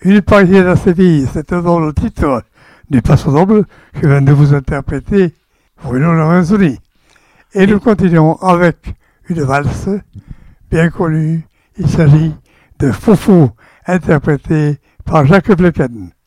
Une parisienne à Séville, c'est dans le titre du Passo Doble que vient de vous interpréter Bruno Lorenzoni. Et nous continuons avec une valse bien connue. Il s'agit de Foufou, interprété par Jacques Blecken.